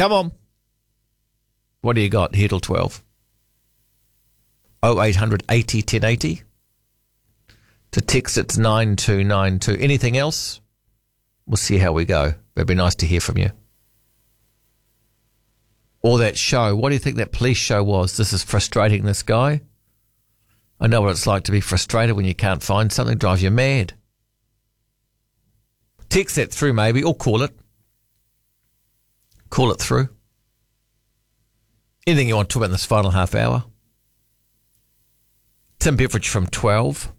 Come on. What do you got here till 12? 0800 80 1080. To text, it's 9292. Anything else? We'll see how we go. It'd be nice to hear from you. Or that show. What do you think that police show was? This is frustrating, this guy. I know what it's like to be frustrated when you can't find something. Drives you mad. Text that through maybe, or call it. Call it through. Anything you want to talk about in this final half hour? Tim Beveridge from 12.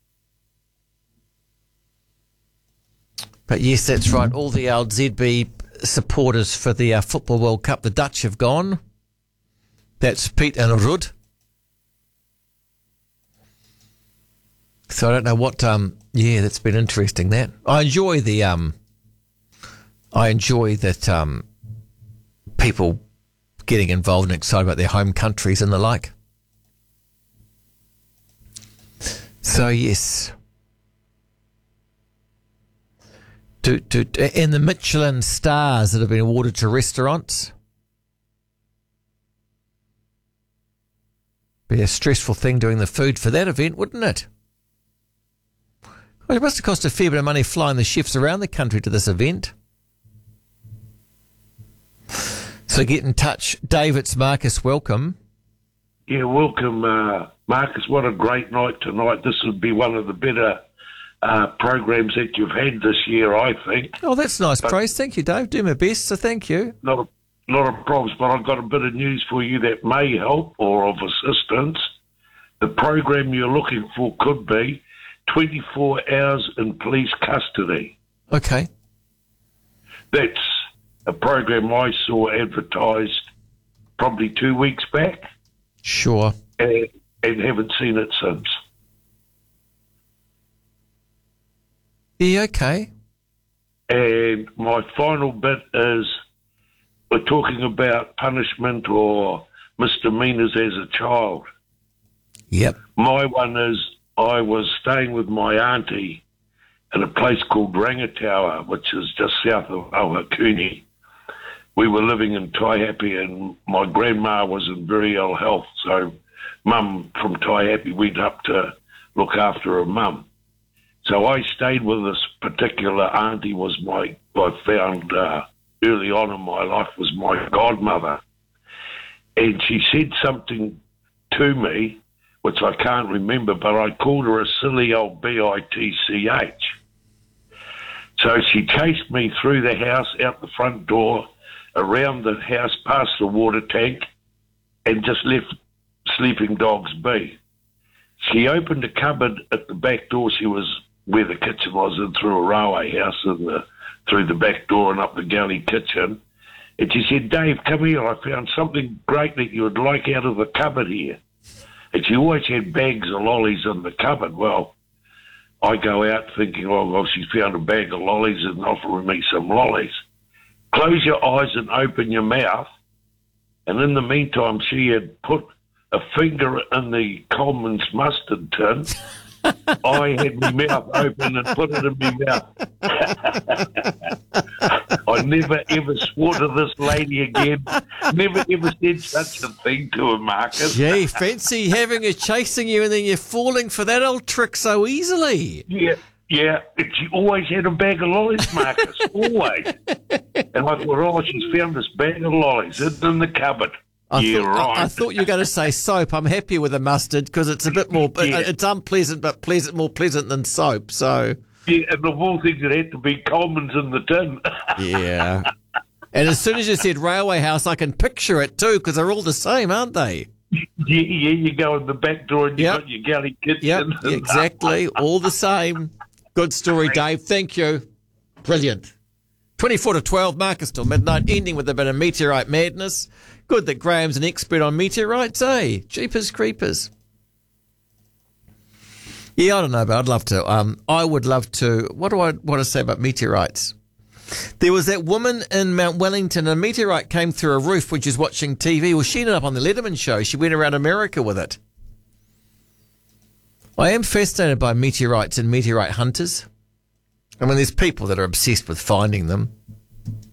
But yes, that's right. All the ZB supporters for the Football World Cup, the Dutch have gone. That's Pete and Rud. So I don't know what. Yeah, that's been interesting. That I enjoy the. I enjoy that people getting involved and excited about their home countries and the like. So yes. And the Michelin stars that have been awarded to restaurants. Be a stressful thing doing the food for that event, wouldn't it? Well, it must have cost a fair bit of money flying the chefs around the country to this event. So get in touch. Dave, it's Marcus. Welcome. Yeah, welcome, Marcus. What a great night tonight. This would be one of the better programs that you've had this year, I think. Oh, that's nice praise. Thank you, Dave. Do my best, so thank you. Not a problem, but I've got a bit of news for you that may help or of assistance. The program you're looking for could be 24 hours in police custody. Okay. That's a program I saw advertised probably 2 weeks back. Sure. And haven't seen it since. Yeah, okay. And my final bit is we're talking about punishment or misdemeanours as a child. Yep. My one is I was staying with my auntie in a place called Rangatower, which is just south of Ohakuni. We were living in Taihape and my grandma was in very ill health, so Mum from Taihape went up to look after her mum. So I stayed with this particular auntie, I found early on in my life was my godmother. And she said something to me, which I can't remember, but I called her a silly old bitch. So she chased me through the house, out the front door, around the house, past the water tank, and just left sleeping dogs be. She opened a cupboard at the back door. She was where the kitchen was, in through a railway house, through the back door and up the galley kitchen. And she said, Dave, come here. I found something great that you would like out of the cupboard here. And she always had bags of lollies in the cupboard. Well, I go out thinking, oh, well, she's found a bag of lollies and offering me some lollies. Close your eyes and open your mouth. And in the meantime, she had put a finger in the Coleman's mustard tin. I had my mouth open and put it in my mouth. I never ever swore to this lady again. Never ever said such a thing to her, Marcus. Gee, fancy having her chasing you and then you're falling for that old trick so easily. Yeah. And she always had a bag of lollies, Marcus. Always. And I thought, oh, she's found this bag of lollies in the cupboard. Right. I thought you were going to say soap. I'm happy with the mustard because it's a bit more, it's unpleasant, but more pleasant than soap. So yeah, and of all things, it had to be Coleman's in the tin. Yeah. And as soon as you said railway house, I can picture it too because they're all the same, aren't they? Yeah, you go in the back door and you've got your galley kitchen. Yep, exactly. All the same. Good story, Dave. Thank you. Brilliant. 24 to 12, Marcus till midnight, ending with a bit of meteorite madness. Good that Graham's an expert on meteorites, eh? Jeepers creepers. Yeah, I don't know, but I'd love to. I would love to. What do I want to say about meteorites? There was that woman in Mount Wellington, a meteorite came through a roof when she was watching TV. Well, she ended up on the Letterman show. She went around America with it. I am fascinated by meteorites and meteorite hunters. I mean, there's people that are obsessed with finding them.